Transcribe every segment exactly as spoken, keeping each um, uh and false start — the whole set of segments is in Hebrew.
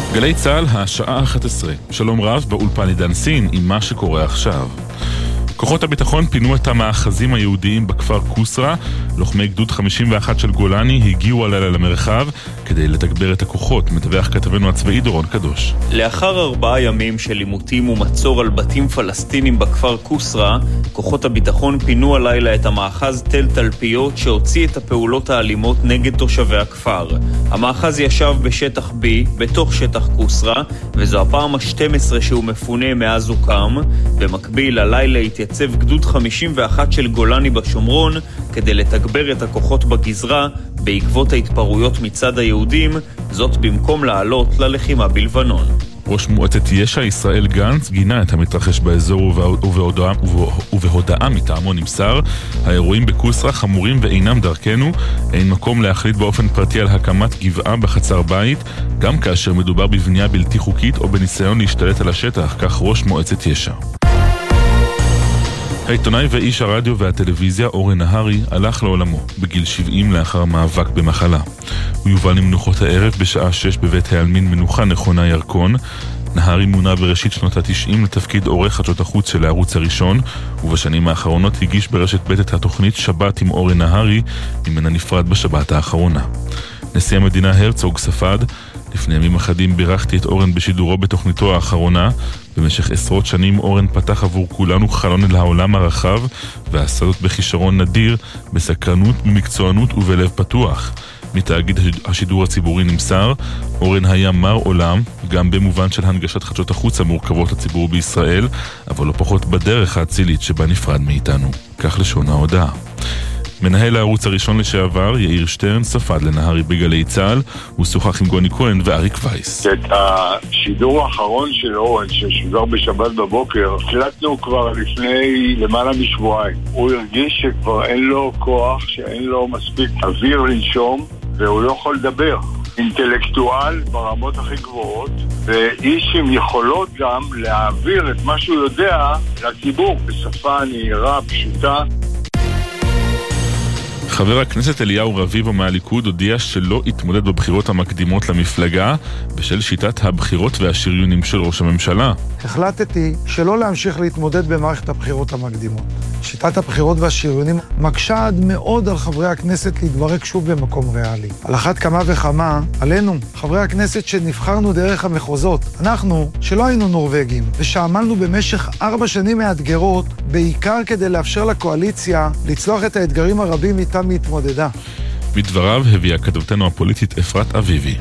גלי צהל, השעה אחת עשרה. שלום רב, באולפן עידן סין עם מה שקורה עכשיו. כוחות הביטחון פינו את המאחזים היהודיים בכפר קוסרה. לוחמי גדוד חמישים ואחת של גולני הגיעו הלילה למרחב כדי לתגבר את הכוחות, מדווח כתבנו הצבאי דורון קדוש. לאחר ארבעה ימים של לימותים ומצור על בתים פלסטינים בכפר קוסרה, כוחות הביטחון פינו הלילה את המאחז תל תלפיות שהוציא את הפעולות האלימות נגד תושבי הכפר. המאחז ישב בשטח B, בתוך שטח קוסרה, וזו הפעם ה-שתים עשרה שהוא מפונה מאז הוקם. במקביל, הלילה התייצב גדוד חמישים ואחת של גולני בשומרון כדי לתגבר את הכוחות בגזרה בעקבות ההתפרעויות מצד היהודים, זאת במקום לעלות ללחימה בלבנון. ראש מועצת יש"ע ישראל גנץ גינה את המתרחש באזור ובהודעה, ובהודעה מטעמו נמסר: האירועים בקוסרה חמורים ואינם דרכנו, אין מקום להחליט באופן פרטי על הקמת גבעה בחצר בית, גם כאשר מדובר בבנייה בלתי חוקית או בניסיון להשתלט על השטח, כך ראש מועצת יש"ע. העיתונאי ואיש הרדיו והטלוויזיה אורן נהרי הלך לעולמו בגיל שבעים לאחר מאבק במחלה. הוא יובא למנוחות הערב בשעה שש בבית העלמין מנוחה נכונה ירקון. נהרי מונה בראשית שנות ה-תשעים לתפקיד עורך חדשות החוץ של הערוץ הראשון, ובשנים האחרונות הגיש ברשת ב' את התוכנית שבת עם אורן נהרי, ממנה נפרד בשבת האחרונה. נשיא המדינה הרצוג ספד: לפני ימים אחדים בירכתי את אורן בשידורו בתוכניתו האחרונה. במשך עשרות שנים אורן פתח עבור כולנו חלון אל העולם הרחב, ועשה זאת בכישרון נדיר, בסקרנות, במקצוענות ובלב פתוח. מתאגיד השידור הציבורי נמסר: אורן היה מר עולם, גם במובן של הנגשת חדשות החוץ המורכבות לציבור בישראל, אבל לא פחות בדרך האצילית שבה נפרד מאיתנו. כך לשון ההודעה. מנהל הערוץ הראשון לשעבר, יאיר שטרן, ספד לנהרי בגלי צהל. הוא שוחח עם גוני כהן ואריק וייס. את השידור האחרון של אורן, ששודר בשבת בבוקר, החלטנו כבר לפני למעלה משבועיים. הוא הרגיש שכבר אין לו כוח, שאין לו מספיק אוויר לנשום, והוא לא יכול לדבר. אינטלקטואל ברמות הכי גבוהות, ואיש עם יכולות גם להעביר את מה שהוא יודע לציבור בשפה נהירה, פשוטה. חבר הכנסת אליהו רביבו מהליכוד הודיע שלא יתמודד בבחירות המקדימות למפלגה בשל שיטת הבחירות והשריונים של ראש הממשלה. החלטתי שלא להמשיך להתמודד במערכת הבחירות המקדימות. שיטת הבחירות והשריונים מקשה עד מאוד על חברי הכנסת להתברק שוב במקום ריאלי. על אחת כמה וכמה עלינו, חברי הכנסת שנבחרנו דרך המחוזות, אנחנו שלא היינו נורווגים ושעמלנו במשך ארבע שנים מאתגרות, בעיקר כדי לאפשר לקואליציה לצלוח את האתגרים הרבים איתם להתמודדה. בדבריו הביאה כתבתנו הפוליטית אפרת אביבי.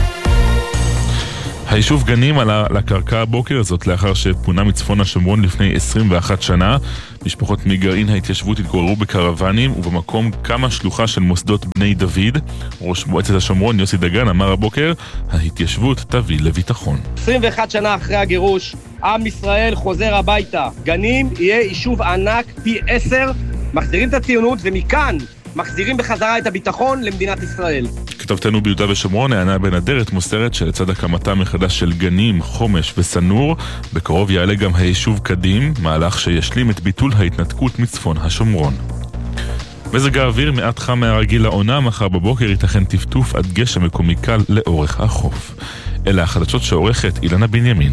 היישוב גנים עלה לקרקע הבוקר הזאת לאחר שפונה מצפון השומרון לפני עשרים ואחת שנה. משפחות מגרעין ההתיישבות התגוררו בקרוונים, ובמקום קמה שלוחה של מוסדות בני דוד. ראש מועצת השומרון יוסי דגן אמר הבוקר: ההתיישבות תביא לביטחון. עשרים ואחת שנה אחרי הגירוש, עם ישראל חוזר הביתה. גנים יהיה יישוב ענק פי עשר, מחזירים את הציונות, ומכאן מחזירים בחזרה את הביטחון למדינת ישראל. כתבתנו ביהודה ושומרון, הענה בן אדרת, מוסרת שלצד הקמתה מחדש של גנים, חומש וסנור, בקרוב יעלה גם היישוב קדים, מהלך שישלים את ביטול ההתנתקות מצפון השומרון. מזג האוויר מעט חם מהרגיל לעונה, מחר בבוקר ייתכן טפטוף עד גשם מקומי קל לאורך החוף. אלה החדשות שעורכת אילנה בנימין.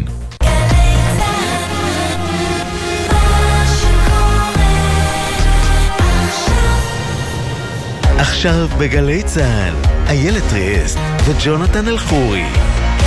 עכשיו בגלי צהל, איילת ריאסט וג'ונתן אלחורי.